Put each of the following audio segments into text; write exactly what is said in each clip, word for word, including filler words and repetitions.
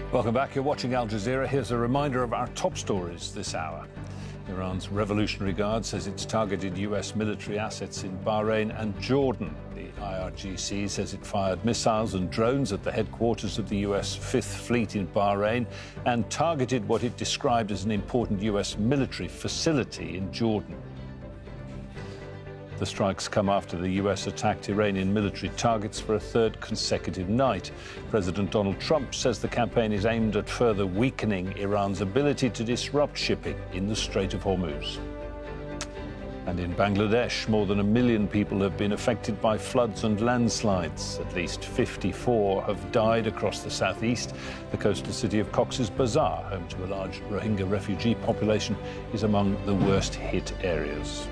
Welcome back. You're watching Al Jazeera. Here's a reminder of our top stories this hour. Iran's Revolutionary Guard says it's targeted U S military assets in Bahrain and Jordan. The I R G C says it fired missiles and drones at the headquarters of the U S Fifth Fleet in Bahrain and targeted what it described as an important U S military facility in Jordan. The strikes come after the U S attacked Iranian military targets for a third consecutive night. President Donald Trump says the campaign is aimed at further weakening Iran's ability to disrupt shipping in the Strait of Hormuz. And in Bangladesh, more than a million people have been affected by floods and landslides. At least fifty-four have died across the southeast. The coastal city of Cox's Bazar, home to a large Rohingya refugee population, is among the worst hit areas.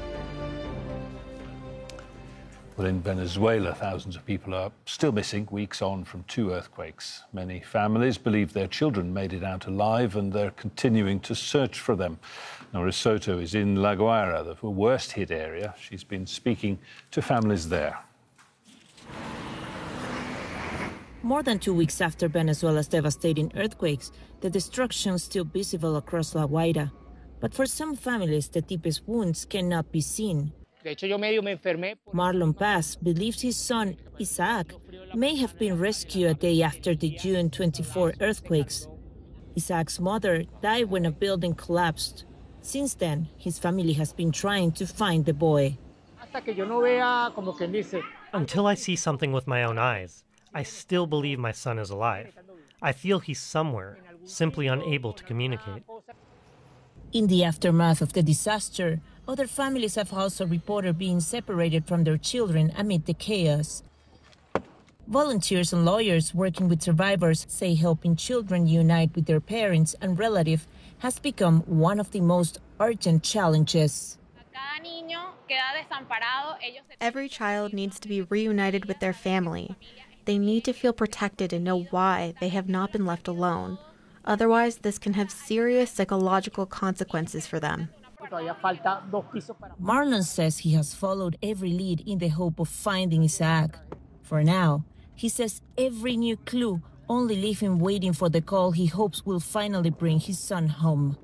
Well, in Venezuela, thousands of people are still missing weeks on from two earthquakes. Many families believe their children made it out alive and they're continuing to search for them. Nora Soto is in La Guaira, the worst hit area. She's been speaking to families there. More than two weeks after Venezuela's devastating earthquakes, the destruction is still visible across La Guaira. But for some families, the deepest wounds cannot be seen. Marlon Paz believes his son, Isaac, may have been rescued a day after the June twenty-fourth earthquakes. Isaac's mother died when a building collapsed. Since then, his family has been trying to find the boy. Until I see something with my own eyes, I still believe my son is alive. I feel he's somewhere, simply unable to communicate. In the aftermath of the disaster, other families have also reported being separated from their children amid the chaos. Volunteers and lawyers working with survivors say helping children unite with their parents and relatives has become one of the most urgent challenges. Every child needs to be reunited with their family. They need to feel protected and know why they have not been left alone. Otherwise, this can have serious psychological consequences for them. Marlon says he has followed every lead in the hope of finding Isaac. For now, he says every new clue only leaves him waiting for the call he hopes will finally bring his son home.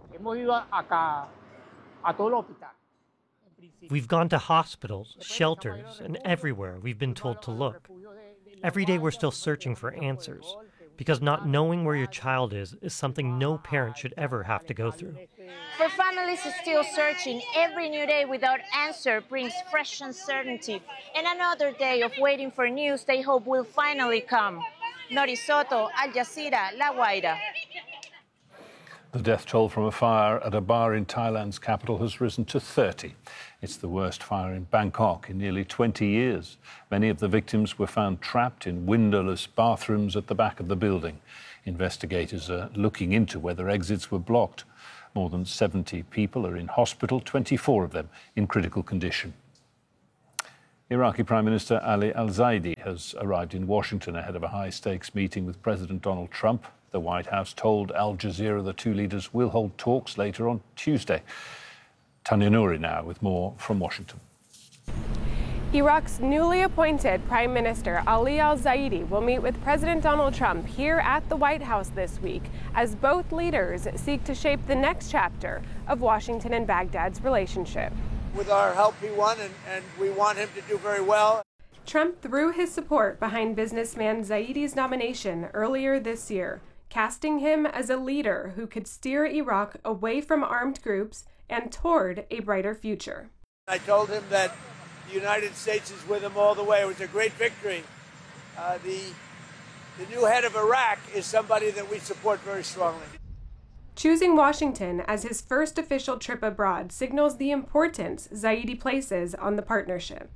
We've gone to hospitals, shelters, and everywhere we've been told to look. Every day we're still searching for answers, because not knowing where your child is is something no parent should ever have to go through. For families still searching, every new day without answer brings fresh uncertainty, and another day of waiting for news they hope will finally come. Nori Soto, Al Jazeera, La Guaira. The death toll from a fire at a bar in Thailand's capital has risen to thirty. It's the worst fire in Bangkok in nearly twenty years. Many of the victims were found trapped in windowless bathrooms at the back of the building. Investigators are looking into whether exits were blocked. More than seventy people are in hospital, twenty-four of them in critical condition. Iraqi Prime Minister Ali al-Zaidi has arrived in Washington ahead of a high-stakes meeting with President Donald Trump. The White House told Al Jazeera the two leaders will hold talks later on Tuesday. Tanya Nouri now with more from Washington. Iraq's newly appointed Prime Minister Ali al-Zaidi will meet with President Donald Trump here at the White House this week as both leaders seek to shape the next chapter of Washington and Baghdad's relationship. With our help, he won, and, and we want him to do very well. Trump threw his support behind businessman Zaidi's nomination earlier this year, casting him as a leader who could steer Iraq away from armed groups and toward a brighter future. I told him that the United States is with him all the way. It was a great victory. Uh, the, the new head of Iraq is somebody that we support very strongly. Choosing Washington as his first official trip abroad signals the importance Zaidi places on the partnership.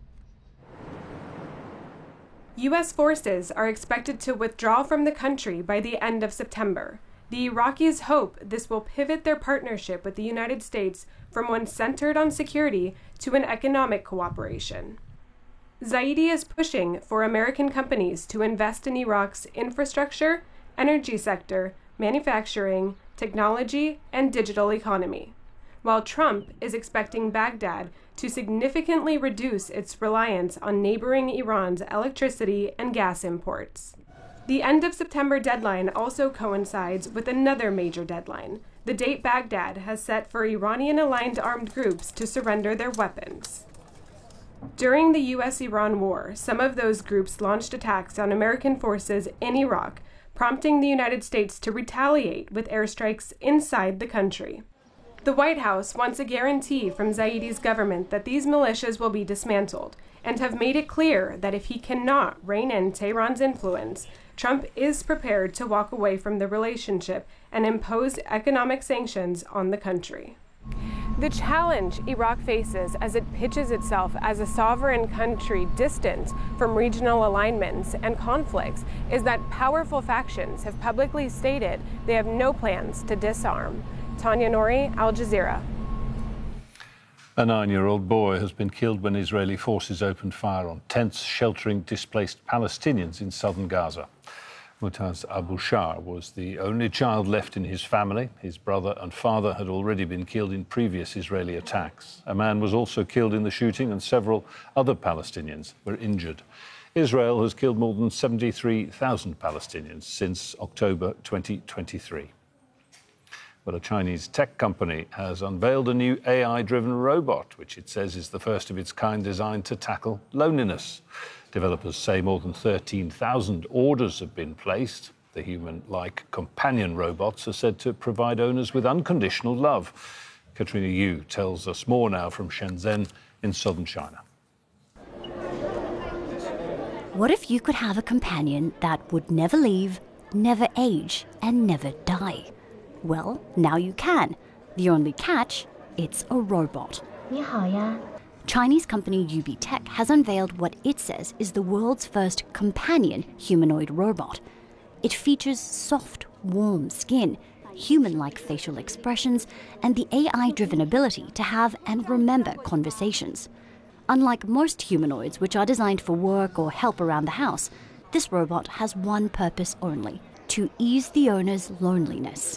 U S forces are expected to withdraw from the country by the end of September. The Iraqis hope this will pivot their partnership with the United States from one centered on security to an economic cooperation. Zaidi is pushing for American companies to invest in Iraq's infrastructure, energy sector, manufacturing, technology, and digital economy, while Trump is expecting Baghdad to significantly reduce its reliance on neighboring Iran's electricity and gas imports. The end of September deadline also coincides with another major deadline, the date Baghdad has set for Iranian-aligned armed groups to surrender their weapons. During the U S Iran war, some of those groups launched attacks on American forces in Iraq, prompting the United States to retaliate with airstrikes inside the country. The White House wants a guarantee from Zaidi's government that these militias will be dismantled, and have made it clear that if he cannot rein in Tehran's influence, Trump is prepared to walk away from the relationship and impose economic sanctions on the country. The challenge Iraq faces as it pitches itself as a sovereign country distant from regional alignments and conflicts is that powerful factions have publicly stated they have no plans to disarm. Tanya Nouri, Al Jazeera. A nine-year-old boy has been killed when Israeli forces opened fire on tents sheltering displaced Palestinians in southern Gaza. Mutaz Abu Shar was the only child left in his family. His brother and father had already been killed in previous Israeli attacks. A man was also killed in the shooting and several other Palestinians were injured. Israel has killed more than seventy-three thousand Palestinians since October twenty twenty-three. Well, a Chinese tech company has unveiled a new A I-driven robot, which it says is the first of its kind designed to tackle loneliness. Developers say more than thirteen thousand orders have been placed. The human-like companion robots are said to provide owners with unconditional love. Katrina Yu tells us more now from Shenzhen in southern China. What if you could have a companion that would never leave, never age, and never die? Well, now you can. The only catch, it's a robot. 你好呀. Chinese company U B Tech has unveiled what it says is the world's first companion humanoid robot. It features soft, warm skin, human-like facial expressions, and the A I-driven ability to have and remember conversations. Unlike most humanoids, which are designed for work or help around the house, this robot has one purpose only: to ease the owner's loneliness.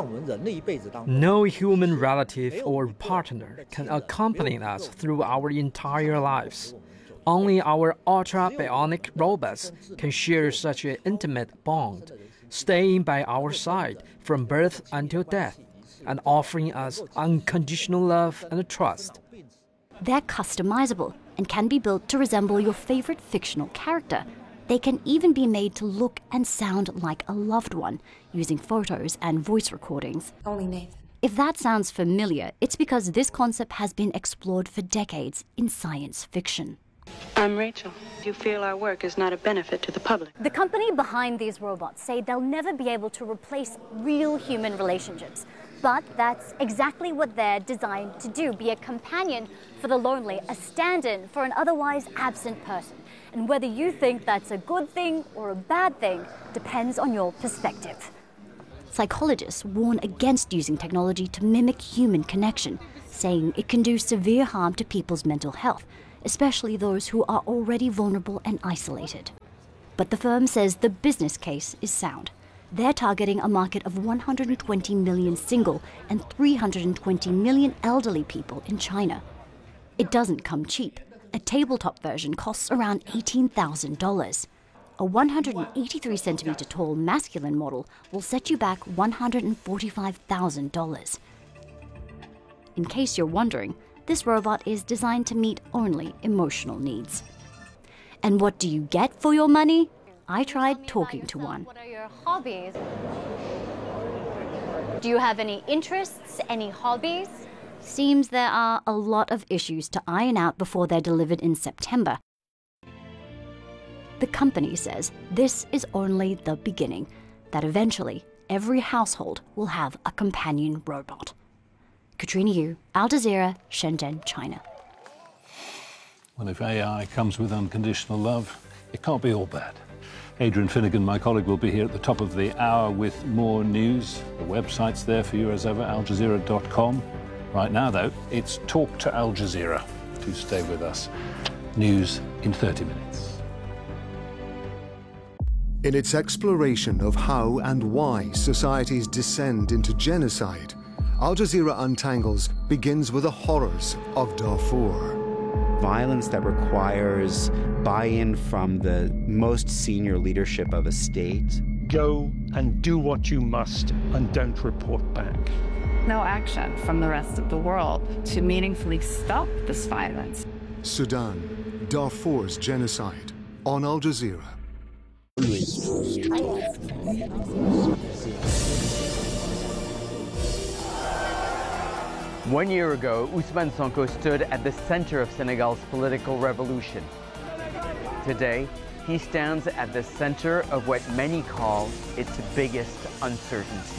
No human relative or partner can accompany us through our entire lives. Only our ultra-bionic robots can share such an intimate bond, staying by our side from birth until death, and offering us unconditional love and trust. They're customizable and can be built to resemble your favorite fictional character. They can even be made to look and sound like a loved one, using photos and voice recordings. Only Nathan. If that sounds familiar, it's because this concept has been explored for decades in science fiction. I'm Rachel. You feel our work is not a benefit to the public. The company behind these robots say they'll never be able to replace real human relationships. But that's exactly what they're designed to do, be a companion for the lonely, a stand-in for an otherwise absent person. And whether you think that's a good thing or a bad thing depends on your perspective. Psychologists warn against using technology to mimic human connection, saying it can do severe harm to people's mental health, especially those who are already vulnerable and isolated. But the firm says the business case is sound. They're targeting a market of one hundred twenty million single and three hundred twenty million elderly people in China. It doesn't come cheap. A tabletop version costs around eighteen thousand dollars. A one hundred eighty-three centimeter tall masculine model will set you back one hundred forty-five thousand dollars. In case you're wondering, this robot is designed to meet only emotional needs. And what do you get for your money? I tried talking to one. What are your hobbies? Do you have any interests, any hobbies? Seems there are a lot of issues to iron out before they're delivered in September. The company says this is only the beginning, that eventually every household will have a companion robot. Katrina Yu, Al Jazeera, Shenzhen, China. Well, if A I comes with unconditional love, it can't be all bad. Adrian Finnegan, my colleague, will be here at the top of the hour with more news. The website's there for you as ever, al jazeera dot com. Right now, though, it's Talk to Al Jazeera. Do stay with us. News in thirty minutes. In its exploration of how and why societies descend into genocide, Al Jazeera Untangles begins with the horrors of Darfur. violence that requires buy-in from the most senior leadership of a state. Go and do what you must and don't report back. No action from the rest of the world to meaningfully stop this violence. Sudan, Darfur's genocide, on Al Jazeera. One year ago, Ousmane Sonko stood at the center of Senegal's political revolution. Today, he stands at the center of what many call its biggest uncertainty.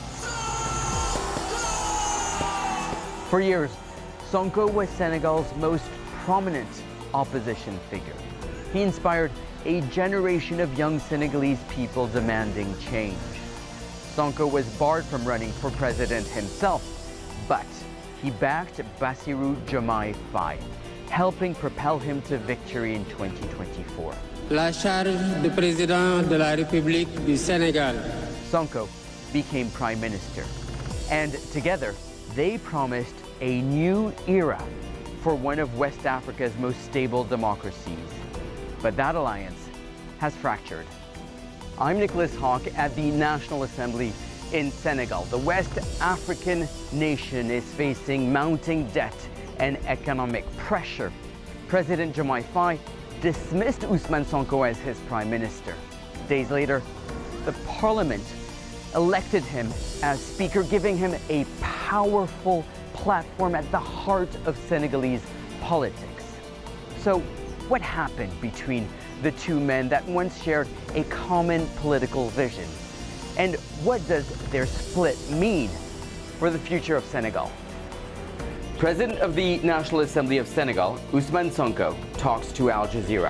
For years, Sonko was Senegal's most prominent opposition figure. He inspired a generation of young Senegalese people demanding change. Sonko was barred from running for president himself, but he backed Bassirou Diomaye Faye, helping propel him to victory in twenty twenty-four. La charge de président de la République du Sénégal. Sonko became prime minister, and together they promised a new era for one of West Africa's most stable democracies. But that alliance has fractured. I'm Nicholas Hawke at the National Assembly in Senegal. The West African nation is facing mounting debt and economic pressure. President Diomaye Faye dismissed Ousmane Sonko as his prime minister. Days later, the parliament elected him as speaker, giving him a powerful platform at the heart of Senegalese politics. So, what happened between the two men that once shared a common political vision? And what does their split mean for the future of Senegal? President of the National Assembly of Senegal, Ousmane Sonko, talks to Al Jazeera.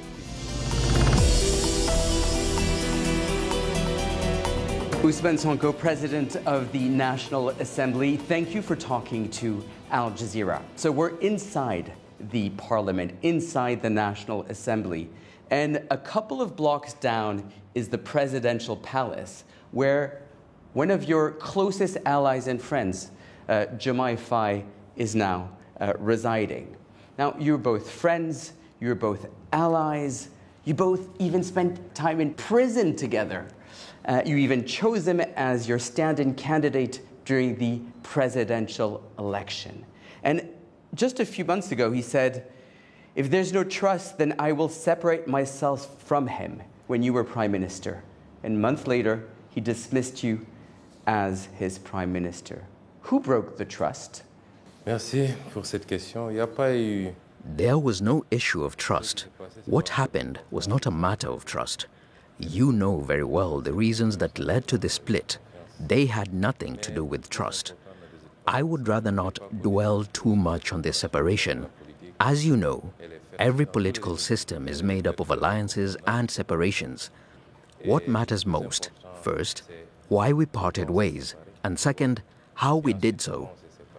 Ousmane Sonko, President of the National Assembly, thank you for talking to Al Jazeera. So we're inside the parliament, inside the National Assembly, and a couple of blocks down is the presidential palace, where one of your closest allies and friends, uh, Diomaye Faye, is now uh, residing. Now, you're both friends, you're both allies, you both even spent time in prison together. Uh, you even chose him as your stand-in candidate during the presidential election. And just a few months ago, he said, if there's no trust, then I will separate myself from him when you were prime minister. And a month later, he dismissed you as his prime minister. Who broke the trust? Merci pour cette question. Il n'y a pas eu... There was no issue of trust. What happened was not a matter of trust. You know very well the reasons that led to the split. They had nothing to do with trust. I would rather not dwell too much on this separation. As you know, every political system is made up of alliances and separations. What matters most, first, why we parted ways, and second, how we did so.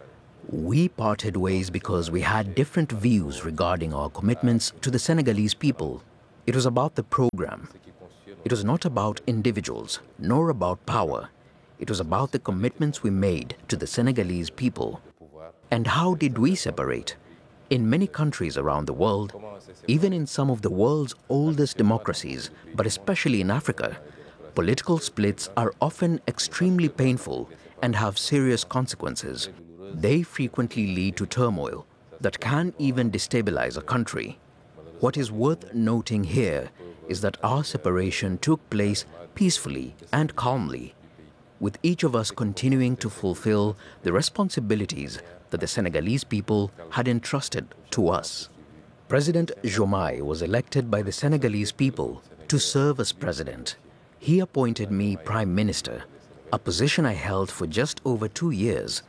We parted ways because we had different views regarding our commitments to the Senegalese people. It was about the program. It was not about individuals, nor about power. It was about the commitments we made to the Senegalese people. And how did we separate? In many countries around the world, even in some of the world's oldest democracies, but especially in Africa, political splits are often extremely painful and have serious consequences. They frequently lead to turmoil that can even destabilize a country. What is worth noting here is that our separation took place peacefully and calmly, with each of us continuing to fulfill the responsibilities that the Senegalese people had entrusted to us. President Diomaye was elected by the Senegalese people to serve as president. He appointed me prime minister, a position I held for just over two years.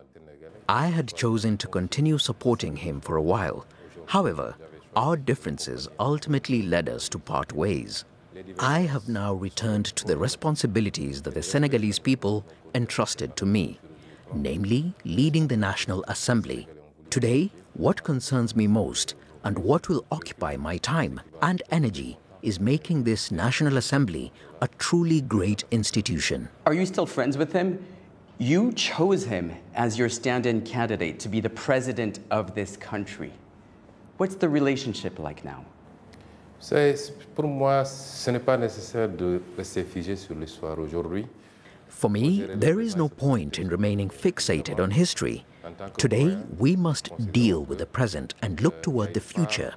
I had chosen to continue supporting him for a while. However, our differences ultimately led us to part ways. I have now returned to the responsibilities that the Senegalese people entrusted to me, namely leading the National Assembly. Today, what concerns me most and what will occupy my time and energy is making this National Assembly a truly great institution. Are you still friends with him? You chose him as your stand-in candidate to be the president of this country. What's the relationship like now? Pour moi, ce n'est pas nécessaire de rester figé sur l'histoire aujourd'hui. For me, there is no point in remaining fixated on history. Today, we must deal with the present and look toward the future.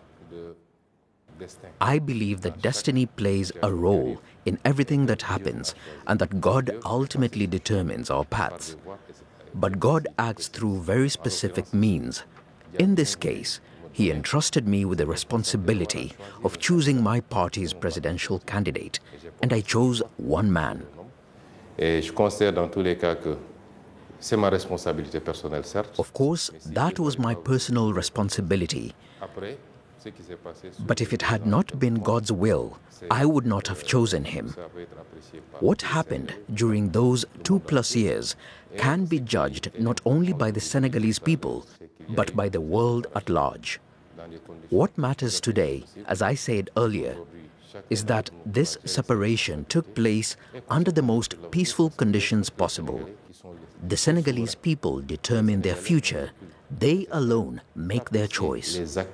I believe that destiny plays a role in everything that happens and that God ultimately determines our paths. But God acts through very specific means. In this case, He entrusted me with the responsibility of choosing my party's presidential candidate, and I chose one man. Et je considère dans tous les cas que c'est ma responsabilité personnelle, certes. Of course, that was my personal responsibility. But if it had not been God's will, I would not have chosen him. What happened during those two plus years can be judged not only by the Senegalese people, but by the world at large. What matters today, as I said earlier, is that this separation took place under the most peaceful conditions possible. The Senegalese people determine their future. They alone make their choice.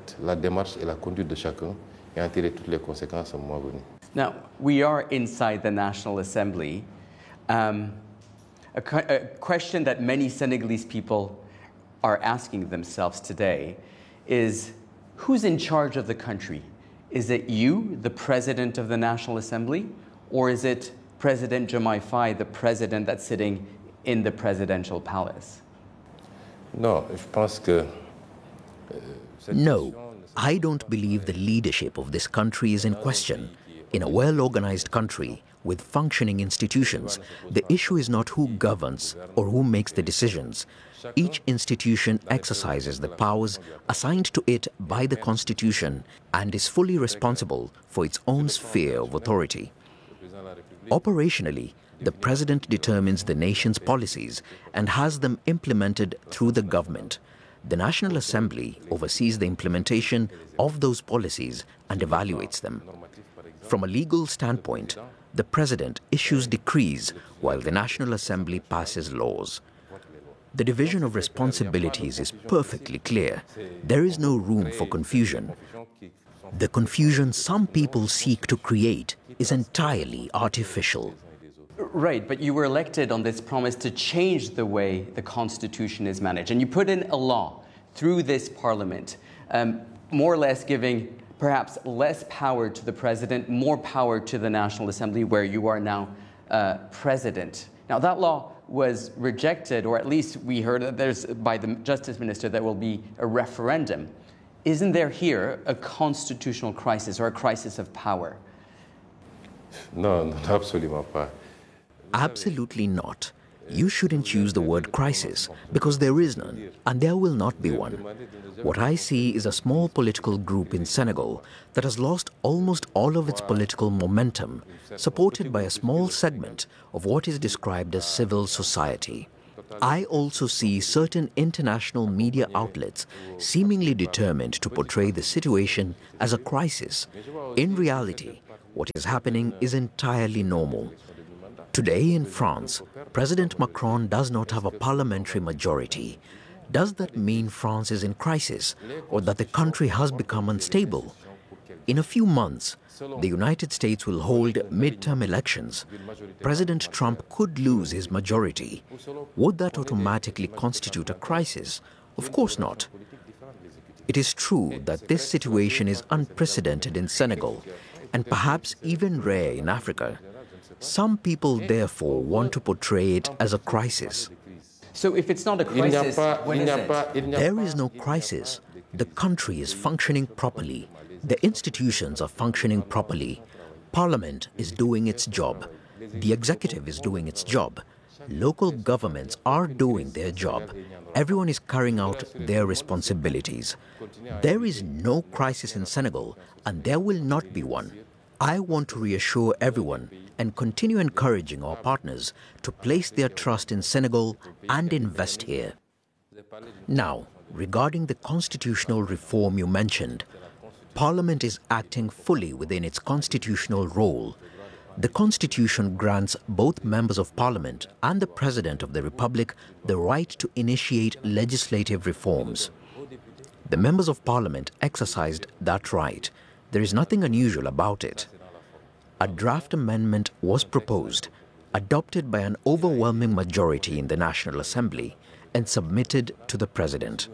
Now, we are inside the National Assembly. Um, a, a question that many Senegalese people are asking themselves today is, who's in charge of the country? Is it you, the President of the National Assembly, or is it President Diomaye Faye, the president that's sitting in the presidential palace? No, je pense que, no, I don't believe the leadership of this country is in question. In a well-organized country with functioning institutions, the issue is not who governs or who makes the decisions. Each institution exercises the powers assigned to it by the Constitution and is fully responsible for its own sphere of authority. Operationally, the President determines the nation's policies and has them implemented through the government. The National Assembly oversees the implementation of those policies and evaluates them. From a legal standpoint, the President issues decrees while the National Assembly passes laws. The division of responsibilities is perfectly clear. There is no room for confusion. The confusion some people seek to create is entirely artificial. Right, but you were elected on this promise to change the way the Constitution is managed. And you put in a law through this Parliament, um, more or less giving perhaps less power to the President, more power to the National Assembly, where you are now uh, President. Now, that law was rejected, or at least we heard that there's, by the Justice Minister, there will be a referendum. Isn't there here a constitutional crisis or a crisis of power? No, no, absolument pas. Absolutely not. You shouldn't use the word crisis, because there is none, and there will not be one. What I see is a small political group in Senegal that has lost almost all of its political momentum, supported by a small segment of what is described as civil society. I also see certain international media outlets seemingly determined to portray the situation as a crisis. In reality, what is happening is entirely normal. Today in France, President Macron does not have a parliamentary majority. Does that mean France is in crisis, or that the country has become unstable? In a few months, the United States will hold midterm elections. President Trump could lose his majority. Would that automatically constitute a crisis? Of course not. It is true that this situation is unprecedented in Senegal, and perhaps even rare in Africa. Some people, therefore, want to portray it as a crisis. So if it's not a crisis, what is it? There is no crisis. The country is functioning properly. The institutions are functioning properly. Parliament is doing its job. The executive is doing its job. Local governments are doing their job. Everyone is carrying out their responsibilities. There is no crisis in Senegal, and there will not be one. I want to reassure everyone and continue encouraging our partners to place their trust in Senegal and invest here. Now, regarding the constitutional reform you mentioned, Parliament is acting fully within its constitutional role. The Constitution grants both members of Parliament and the President of the Republic the right to initiate legislative reforms. The members of parliament exercised that right. There is nothing unusual about it. A draft amendment was proposed, adopted by an overwhelming majority in the National Assembly, and submitted to the President.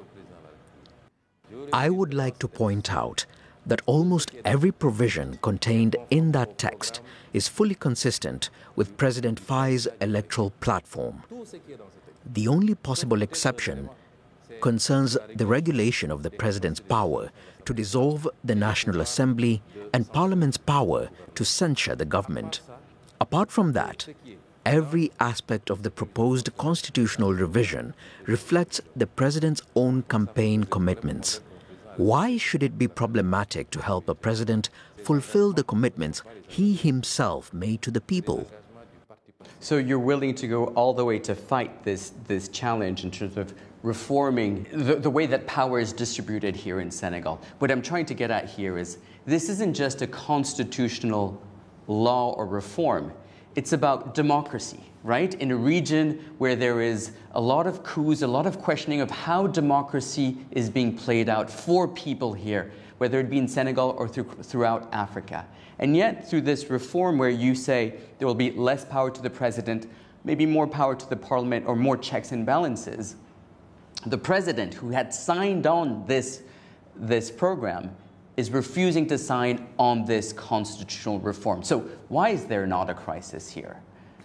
I would like to point out that almost every provision contained in that text is fully consistent with President Faye's electoral platform. The only possible exception concerns the regulation of the President's power to dissolve the National Assembly and Parliament's power to censure the government. Apart from that, every aspect of the proposed constitutional revision reflects the President's own campaign commitments. Why should it be problematic to help a president fulfill the commitments he himself made to the people? So you're willing to go all the way to fight this, this challenge in terms of reforming the, the way that power is distributed here in Senegal. What I'm trying to get at here is this isn't just a constitutional law or reform. It's about democracy, right? In a region where there is a lot of coups, a lot of questioning of how democracy is being played out for people here, whether it be in Senegal or through, throughout Africa. And yet, through this reform where you say there will be less power to the president, maybe more power to the parliament or more checks and balances, the president who had signed on this, this program is refusing to sign on this constitutional reform. So why is there not a crisis here?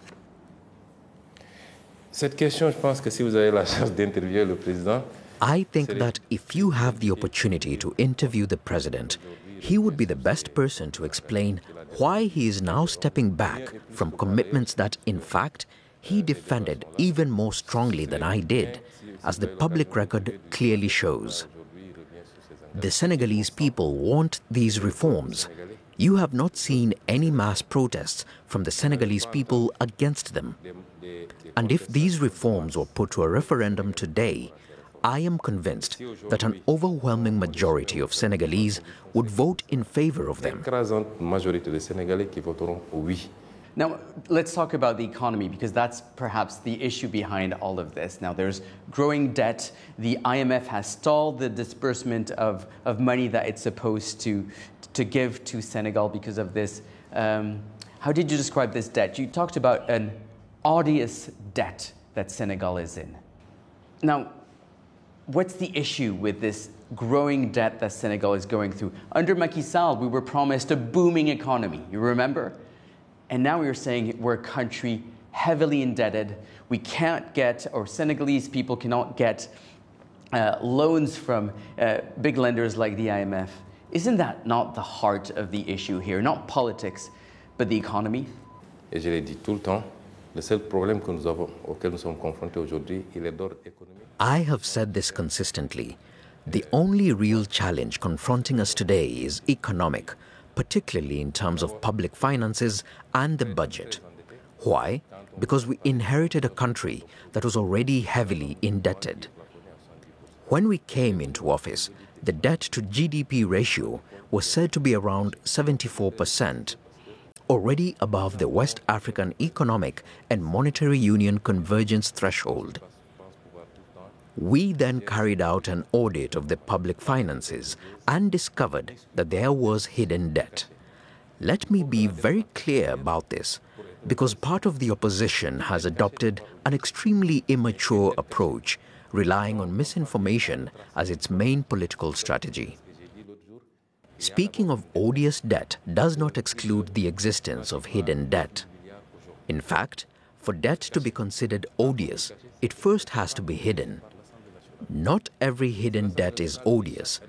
Cette question, je pense que si vous avez la chance d'interviewer le président, I think that if you have the opportunity to interview the president, he would be the best person to explain why he is now stepping back from commitments that, in fact, he defended even more strongly than I did, as the public record clearly shows. The Senegalese people want these reforms. You have not seen any mass protests from the Senegalese people against them. And if these reforms were put to a referendum today, I am convinced that an overwhelming majority of Senegalese would vote in favor of them. Now, let's talk about the economy, because that's perhaps the issue behind all of this. Now, there's growing debt. The I M F has stalled the disbursement of, of money that it's supposed to, to give to Senegal because of this. Um, how did you describe this debt? You talked about an odious debt that Senegal is in. Now, what's the issue with this growing debt that Senegal is going through? Under Macky Sall, we were promised a booming economy. You remember? And now we're saying we're a country heavily indebted. We can't get, or Senegalese people cannot get uh, loans from uh, big lenders like the I M F. Isn't that not the heart of the issue here? Not politics, but the economy? Et je l'ai dit tout le temps, le seul problème que nous avons, auquel nous sommes confrontés aujourd'hui, il est d'ordre économique. I have said this consistently. The only real challenge confronting us today is economic, particularly in terms of public finances and the budget. Why? Because we inherited a country that was already heavily indebted. When we came into office, the debt to G D P ratio was said to be around seventy-four percent, already above the West African Economic and Monetary Union convergence threshold. We then carried out an audit of the public finances and discovered that there was hidden debt. Let me be very clear about this, because part of the opposition has adopted an extremely immature approach, relying on misinformation as its main political strategy. Speaking of odious debt does not exclude the existence of hidden debt. In fact, for debt to be considered odious, it first has to be hidden. Not every hidden debt is odious,